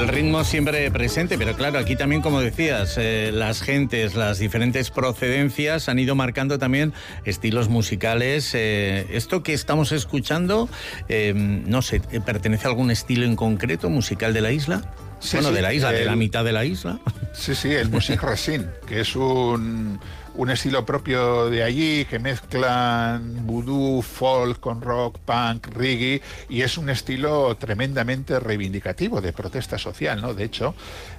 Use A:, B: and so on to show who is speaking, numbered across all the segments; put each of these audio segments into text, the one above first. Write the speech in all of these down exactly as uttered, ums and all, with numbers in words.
A: El ritmo siempre presente, pero claro, aquí también, como decías, eh, las gentes, las diferentes procedencias han ido marcando también estilos musicales. Eh, esto que estamos escuchando, eh, no sé, ¿pertenece a algún estilo en concreto musical de la isla?
B: Sí,
A: bueno,
B: sí,
A: de la isla,
B: el,
A: de la mitad de la isla.
B: Sí, sí, el Music Resin, que es un, un estilo propio de allí, que mezclan vudú, folk con rock, punk, reggae, y es un estilo tremendamente reivindicativo de protesta social, ¿no? De hecho,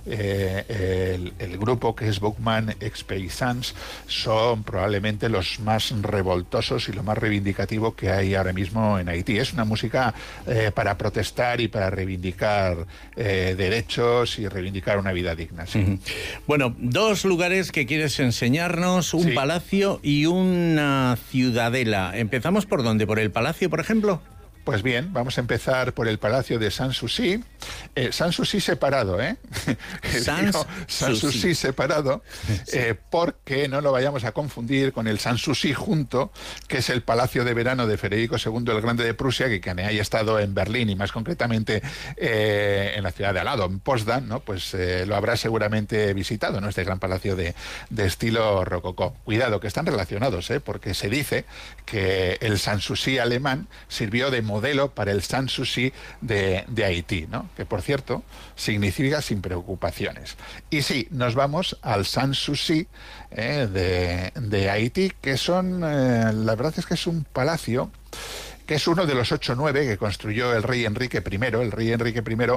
B: eh, el, el grupo que es Bowman Ex-Paysans son probablemente los más revoltosos y lo más reivindicativo que hay ahora mismo en Haití. Es una música eh, para protestar y para reivindicar eh, derechos y reivindicar una vida digna, ¿sí?
A: Uh-huh. Bueno, dos lugares que quieres enseñarnos, un
B: sí.
A: palacio y una ciudadela. ¿Empezamos por dónde? ¿Por el palacio, por ejemplo?
B: Pues bien, vamos a empezar por el Palacio de Sanssouci. Eh, Sanssouci separado, ¿eh?
A: Sans
B: Sanssouci separado, sí. eh, porque no lo vayamos a confundir con el Sanssouci junto, que es el Palacio de Verano de Federico segundo el Grande de Prusia, que quien haya estado en Berlín y más concretamente eh, en la ciudad de al lado, en Potsdam, ¿no? Pues eh, lo habrá seguramente visitado, ¿no? Este gran palacio de, de estilo rococó. Cuidado, que están relacionados, ¿eh? Porque se dice que el Sanssouci alemán sirvió de modelo para el Sanssouci de, de Haití, ¿no? Que por cierto significa sin preocupaciones. Y sí, nos vamos al Sanssouci eh, de, de Haití, que son, eh, la verdad es que es un palacio que es uno de los ocho o nueve que construyó el rey Enrique primero. El rey Enrique primero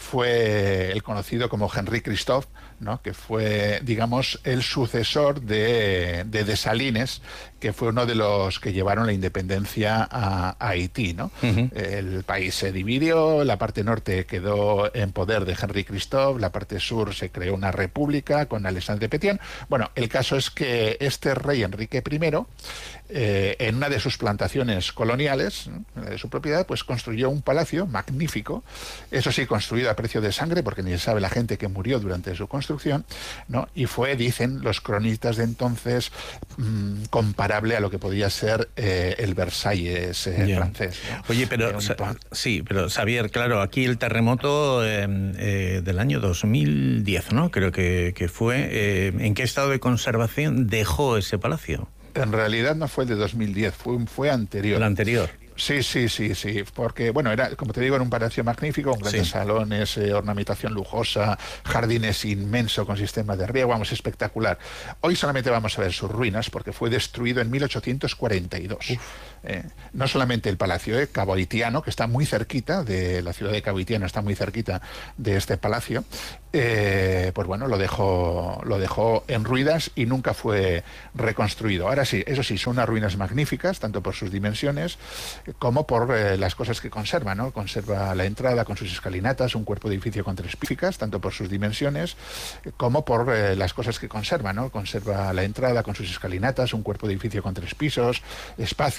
B: fue el conocido como Henri Christophe, ¿no? Que fue, digamos, el sucesor de, de Dessalines, que fue uno de los que llevaron la independencia a, a Haití, ¿no? Uh-huh. El país se dividió, la parte norte quedó en poder de Henri Christophe, la parte sur se creó una república con Alexandre Pétion. Bueno, el caso es que este rey Enrique primero, eh, en una de sus plantaciones coloniales, de su propiedad, pues construyó un palacio magnífico, eso sí, construido a precio de sangre, porque ni se sabe la gente que murió durante su construcción, ¿no? Y fue, dicen los cronistas de entonces, mmm, comparable a lo que podía ser eh, el Versalles eh, yeah. francés, ¿no?
A: Oye, pero eh, sa- sí, pero Xavier, claro, aquí el terremoto eh, eh, del año dos mil diez, ¿no? Creo que, que fue. Eh, ¿En qué estado de conservación dejó ese palacio?
B: En realidad no fue el de dos mil diez, fue, fue anterior.
A: El anterior.
B: Sí, sí, sí, sí, porque, bueno, era, como te digo, era un palacio magnífico, con grandes sí. salones, eh, ornamentación lujosa, jardines inmensos con sistemas de riego, vamos, espectacular. Hoy solamente vamos a ver sus ruinas, porque fue destruido en mil ochocientos cuarenta y dos. Eh, no solamente el palacio, eh, Cabo Haitiano, que está muy cerquita de la ciudad de Cabo Haitiano, está muy cerquita de este palacio, eh, pues bueno, lo dejó, lo dejó en ruinas y nunca fue reconstruido. Ahora sí, eso sí, son unas ruinas magníficas, tanto por sus dimensiones, como por eh, las cosas que conserva, ¿no? Conserva la entrada con sus escalinatas, un cuerpo de edificio con tres pisos, tanto por sus dimensiones, como por eh, las cosas que conserva, ¿no? Conserva la entrada con sus escalinatas, un cuerpo de edificio con tres pisos, espacio